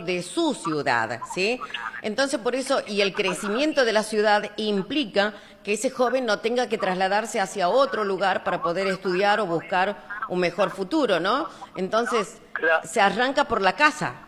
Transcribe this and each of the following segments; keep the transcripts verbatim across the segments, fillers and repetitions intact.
de su ciudad, ¿sí? Entonces, por eso, y el crecimiento de la ciudad implica que ese joven no tenga que trasladarse hacia otro lugar para poder estudiar o buscar un mejor futuro, ¿no? Entonces, Claro. se arranca por la casa.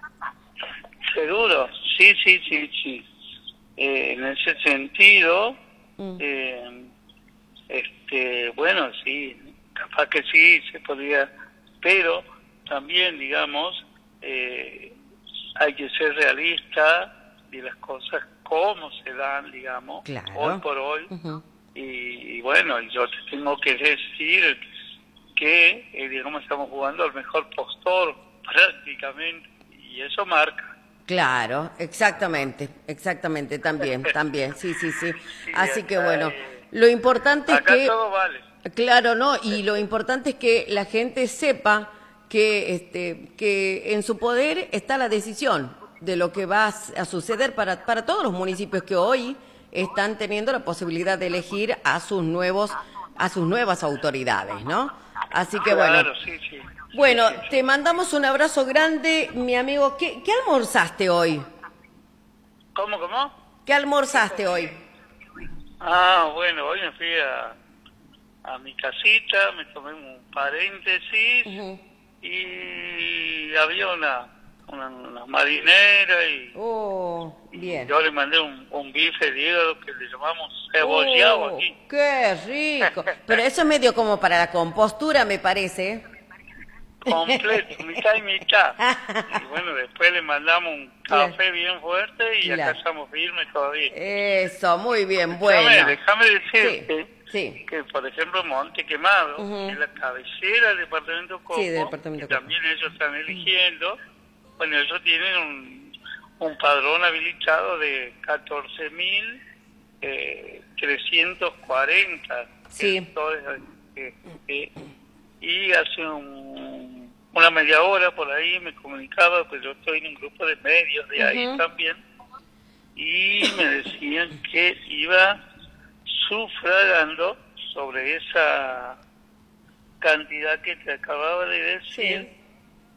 Seguro, sí, sí, sí, sí. Eh, en ese sentido, Mm. eh, este, bueno, sí, capaz que sí se podría, pero también, digamos, eh, hay que ser realista de las cosas como se dan, digamos, Claro. hoy por hoy. Uh-huh. y, y bueno, yo te tengo que decir que, eh, digamos, estamos jugando al mejor postor prácticamente, y eso marca. Claro, exactamente, exactamente, también, también, sí, sí, sí. Sí, Así que acá, bueno, eh, lo importante es acá que, todo vale. claro, ¿no? Y lo importante es que la gente sepa que, este, que en su poder está la decisión de lo que va a suceder para, para todos los municipios que hoy están teniendo la posibilidad de elegir a sus nuevos, a sus nuevas autoridades, ¿no? Así que bueno. Claro, sí, sí. Bueno, Sí, sí, sí. te mandamos un abrazo grande, mi amigo. ¿Qué, qué almorzaste hoy? ¿Cómo, cómo? ¿Qué almorzaste hoy? Ah, bueno, hoy me fui a, a mi casita, me tomé un paréntesis Uh-huh. y había una, una, una marinera y, Oh, y bien. yo le mandé un, un bife de hígado que le llamamos cebollado Oh, aquí. qué rico. Pero eso es medio como para la compostura, me parece. Completo, mitad y mitad. Y bueno, después le mandamos un café Claro. bien fuerte y Claro. acá estamos firmes todavía. Eso, muy bien, Déjame, bueno. déjame decirte Sí, sí. que, por ejemplo, Monte Quemado, Ujú. que es la cabecera del departamento Coco, Sí, del departamento que Coco. también ellos están eligiendo, bueno, ellos tienen un, un padrón habilitado de catorce mil trescientos cuarenta Sí. electores, eh, eh, y hace un, una media hora por ahí me comunicaba, pues yo estoy en un grupo de medios de ahí Ujú. también, y me decían que iba sufragando sobre esa cantidad que te acababa de decir, Sí.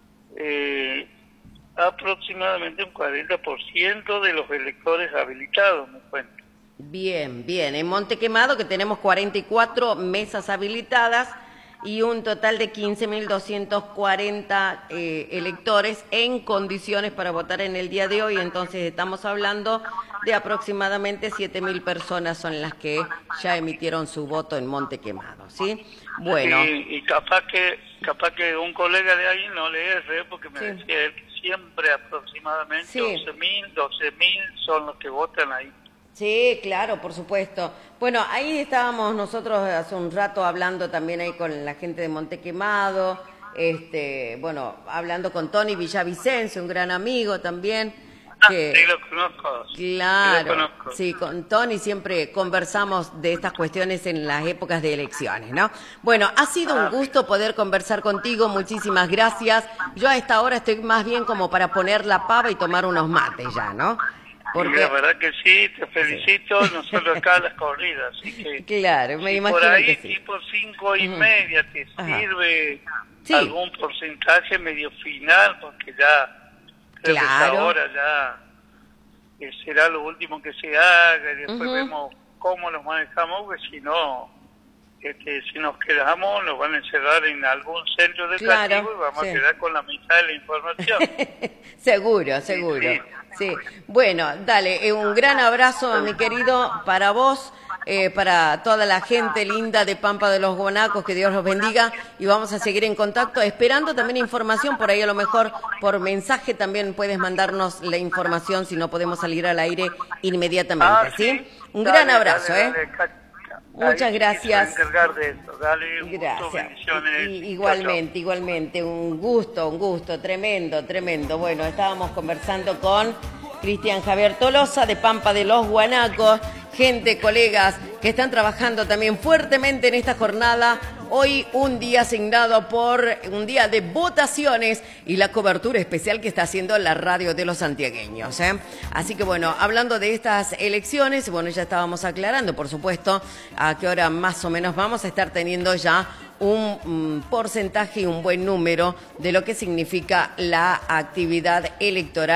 eh, aproximadamente un cuarenta por ciento de los electores habilitados, me cuento. Bien, bien. En Monte Quemado, que tenemos cuarenta y cuatro mesas habilitadas y un total de quince mil doscientos cuarenta eh, electores en condiciones para votar en el día de hoy. Entonces estamos hablando de aproximadamente siete mil personas son las que ya emitieron su voto en Monte Quemado, ¿sí? Bueno, Y, y capaz que capaz que un colega de ahí no le erre, porque me Sí. decía él que siempre aproximadamente Sí. once mil, doce mil son los que votan ahí. sí, claro, por supuesto. Bueno, ahí estábamos nosotros hace un rato hablando también ahí con la gente de Monte Quemado, este, bueno, hablando con Tony Villavicencio, un gran amigo también, Ah, que sí lo conozco. Sí lo claro, conozco. sí, con Tony siempre conversamos de estas cuestiones en las épocas de elecciones, ¿no? Bueno, ha sido un Ah, gusto poder conversar contigo, muchísimas gracias. Yo a esta hora estoy más bien como para poner la pava y tomar unos mates ya, ¿no? Y la verdad que sí, te felicito, nosotros acá las corridas, así que Claro, me si imagino por ahí que sí. tipo cinco y Ujú. media te Ajá. sirve Sí. algún porcentaje medio final, porque ya creo que esta Claro. hora ya eh, será lo último que se haga y después Ujú. vemos cómo nos manejamos, porque si no, este, si nos quedamos nos van a encerrar en algún centro educativo Claro, y vamos sí. a quedar con la mitad de la información. Seguro, seguro. sí. Sí. Bueno, dale, eh, un gran abrazo, mi querido, para vos, eh, para toda la gente linda de Pampa de los Guanacos, que Dios los bendiga, y vamos a seguir en contacto, esperando también información, por ahí a lo mejor por mensaje también puedes mandarnos la información si no podemos salir al aire inmediatamente, Ah, ¿sí? Un Dale, gran abrazo, dale, ¿eh? dale, Cacha. Muchas Ahí sí gracias. quiso encargar de eso. Dale, un gusto, Gracias. bendiciones. I- i- Chao, igualmente, igualmente, un gusto, un gusto, tremendo, tremendo. Bueno, estábamos conversando con Cristian Javier Tolosa de Pampa de los Guanacos, gente, colegas que están trabajando también fuertemente en esta jornada. Hoy un día asignado por un día de votaciones y la cobertura especial que está haciendo la radio de los santiagueños, ¿eh? Así que bueno, hablando de estas elecciones, bueno, ya estábamos aclarando, por supuesto, a qué hora más o menos vamos a estar teniendo ya un mm, porcentaje y un buen número de lo que significa la actividad electoral